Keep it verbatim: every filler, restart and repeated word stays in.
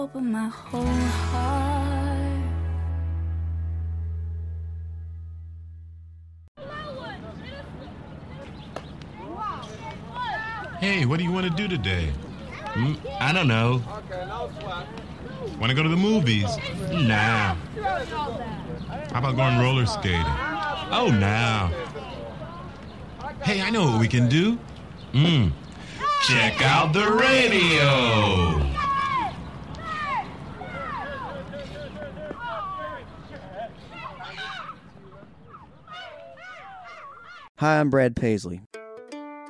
Open my whole heart. Hey, what do you want to do today? Mm, I don't know. Want to go to the movies? Nah. How about going roller skating? Oh, nah. Hey, I know what we can do. Mm. Check out the radio. Hi, I'm Brad Paisley.